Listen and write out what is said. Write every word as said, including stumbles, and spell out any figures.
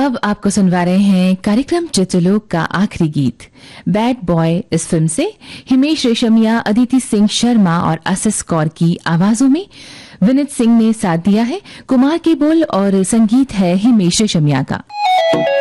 अब आपको सुनवा रहे हैं कार्यक्रम चित्रलोक का आखिरी गीत बैड बॉय इस फिल्म से हिमेश रेशमिया, अदिति सिंह शर्मा और आसिस कौर की आवाजों में विनीत सिंह ने साथ दिया है। कुमार के बोल और संगीत है हिमेश रेशमिया का।